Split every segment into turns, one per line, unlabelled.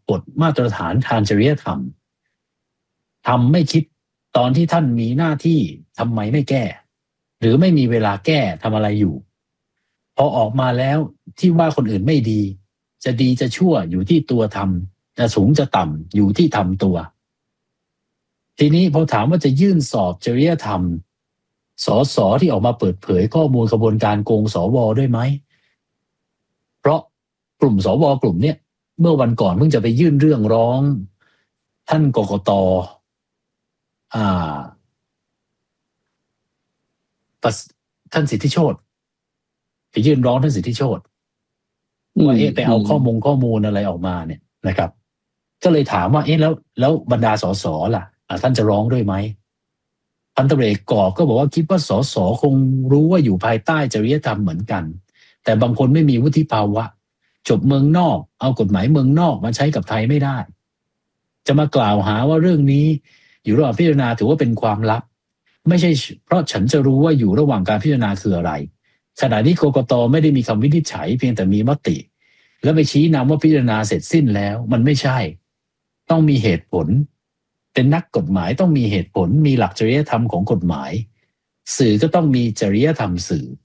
กฎมาตรฐานทางจริยธรรมทำไม่คิดตอนที่ท่านมีหน้าที่ทำไมไม่แก้หรือไม่มีเวลาแก้ทำอะไรอยู่พอออกมาแล้วที่ว่าคนอื่นไม่ดีจะดีจะชั่วอยู่ที่ตัวทำจะสูงจะต่ำอยู่ที่ทำตัวทีนี้พอถามว่าจะยื่นสอบจริยธรรมสสที่ออกมาเปิดเผยข้อมูลกระบวนการโกงสวด้วยไหมเพราะกลุ่มสวกลุ่มเนี้ยเมื่อวันก่อนเพิ่งจะไปยื่นเรื่องร้องท่านกกต.ท่านสิทธิโชติไปยื่นร้องท่านสิทธิโชติว่าไปเอาข้อมูลอะไรออกมาเนี่ยนะครับก็เลยถามว่าแล้วบรรดาสสล่ะท่านจะร้องด้วยไหมพันตำรวจเอกกอบก็บอกว่าคิดว่าสสคงรู้ว่าอยู่ภายใต้จริยธรรมเหมือนกันแต่บางคนไม่มีวุฒิภาวะจบเมืองนอกเอากฎหมายเมืองนอกมาใช้กับไทยไม่ได้จะมากล่าวหาว่าเรื่องนี้อยู่ระหว่างพิจารณาถือว่าเป็นความลับไม่ใช่เพราะฉันจะรู้ว่าอยู่ระหว่างการพิจารณาคืออะไรขณะนี้กกต.ไม่ได้มีคำวินิจฉัยเพียงแต่มีมติแล้วไปชี้นำว่าพิจารณาเสร็จสิ้นแล้วมันไม่ใช่ต้องมีเหตุผลเป็นนักกฎหมายต้องมีเหตุผลมีหลักจริยธรรมของกฎหมายสื่อก็ต้องมีจริยธรรมสื่อ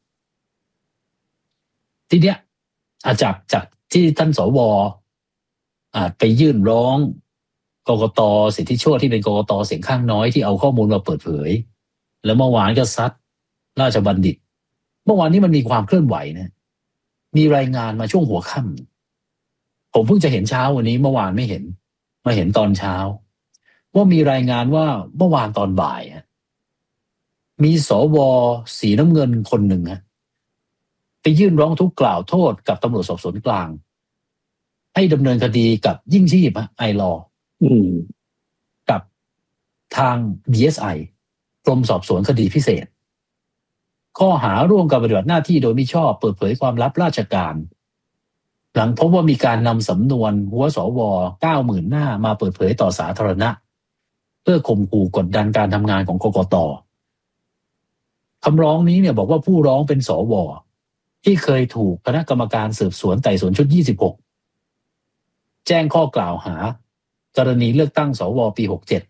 ทีเนี้ยจากที่ท่านสวไปยื่นร้องกกต.สิทธิโชติที่เป็นกกต.เสียงข้างน้อยที่เอาข้อมูลมาเปิดเผยแล้วเมื่อวานก็ซัดราชบัณฑิตเมื่อวานนี้มันมีความเคลื่อนไหวนะมีรายงานมาช่วงหัวค่ำผมเพิ่งจะเห็นเช้าวันนี้เมื่อวานไม่เห็นมาเห็นตอนเช้าว่ามีรายงานว่าเมื่อวานตอนบ่ายมีสว.สีน้ำเงินคนหนึ่งไปยื่นร้องทุกข์กล่าวโทษกับตำรวจสอบสวนกลางให้ดำเนินคดีกับยิ่งชีพไอลอกับทาง DSI กรมสอบสวนคดีพิเศษข้อหาร่วมกันปฏิบัติหน้าที่โดยมิชอบเปิดเผยความลับราชการหลังพบว่ามีการนำสำนวนหัวสว90,000 หน้ามาเปิดเผยต่อสาธารณะเพื่อข่มขู่กดดันการทำงานของกกต.คำร้องนี้เนี่ยบอกว่าผู้ร้องเป็นสว.ที่เคยถูกคณะกรรมการสืบสวนไต่สวนชุด26แจ้งข้อกล่าวหากรณีเลือกตั้งสว.ปี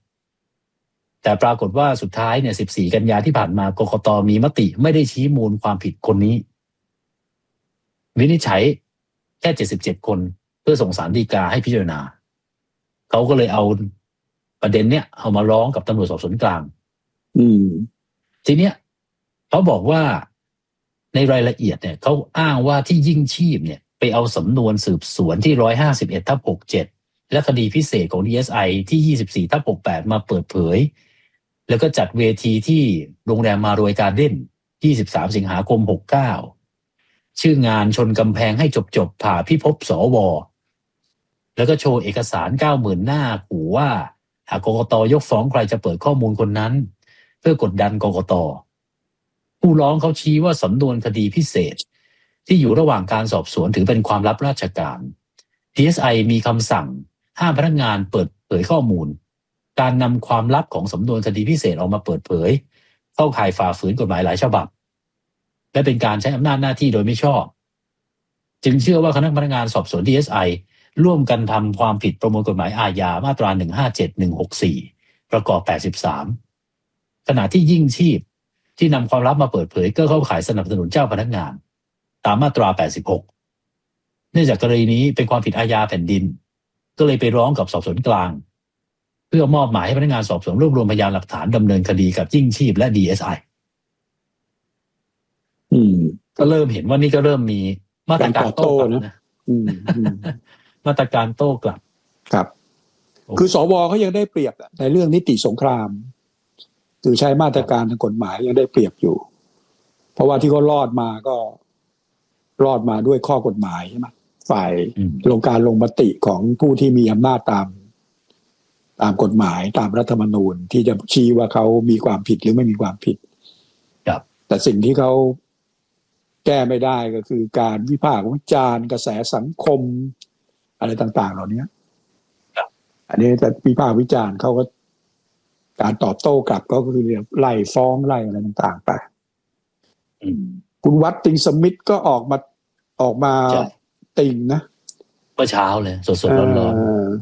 67แต่ปรากฏว่าสุดท้ายเนี่ย14 กันยาที่ผ่านมากกต.มีมติไม่ได้ชี้มูลความผิดคนนี้วินิจฉัยแค่77 คนเพื่อส่งศาลฎีกาให้พิจารณาเขาก็เลยเอาประเด็นเนี้ยเอามาร้องกับตำรวจสอบสวนกลางทีเนี้ยเขาบอกว่าในรายละเอียดเนี่ยเขาอ้างว่าที่ยิ่งชีพเนี่ยไปเอาสำนวนสืบสวนที่151/67และคดีพิเศษของ DSI ที่24/68มาเปิดเผยแล้วก็จัดเวทีที่โรงแรมมารวยการ์เด้น23 สิงหาคม 69ชื่องานชนกำแพงให้จบผ่าพิภพสว.แล้วก็โชว์เอกสาร 90,000 หน้าขู่ว่าหากกกต.ยกฟ้องใครจะเปิดข้อมูลคนนั้นเพื่อกดดันกกต.ผู้ร้องเขาชี้ว่าสำนวนคดีพิเศษที่อยู่ระหว่างการสอบสวนถือเป็นความลับราชการ DSI มีคำสั่งห้ามพนักงานเปิดเผยข้อมูลการนำความลับของสำนวนคดีพิเศษออกมาเปิดเผยเข้าข่ายฝ่าฝืนกฎหมายหลายฉบับและเป็นการใช้อำนาจหน้าที่โดยไม่ชอบจึงเชื่อว่าคณะพนักงานสอบสวน DSI ร่วมกันทำความผิดประมวลกฎหมายอาญามาตรา 157-164 ประกอบ 83ขณะที่ยิ่งชีพที่นำความลับมาเปิดเผยก็เข้าข่ายสนับสนุนเจ้าพนักงานตามมาตรา 86เนื่องจากกรณีนี้เป็นความผิดอาญาแผ่นดินก็เลยไปร้องกับสอบสวนกลางเพื่อมอบหมายให้พนักงานสอบสวนรวบรวมพยานหลักฐานดำเนินคดีกับยิ่งชีพและ DSI ก็เริ่มเห็นว่านี่ก็เริ่มมีมาตรการโต้กลับนะมาตรการโต้กลับ
ครับคือสวเขายังได้เปรียบในเรื่องนิติสงครามคือใช้มาตรการทางกฎหมายยังได้เปรียบอยู่เพราะว่าที่เขารอดมาก็รอดมาด้วยข้อกฎหมายใช่ไหมฝ่ายลงมติของผู้ที่มีอำนาจตามกฎหมายตามรัฐธรรมนูญที่จะชี้ว่าเขามีความผิดหรือไม่มีความผิดแต่สิ่งที่เขาแก้ไม่ได้ก็คือการวิพากษ์วิจารณ์กระแสสังคมอะไรต่างๆเหล่านี้อันนี้จะวิพากษ์วิจารณ์เขาก็การตอบโต้กลับก็คือไล่ฟ้องไล่อะไรต่างๆไปคุณวัดติงสมิธก็ออกมาติงนะ
เมื่อเช้าเลยสดๆร้อนๆ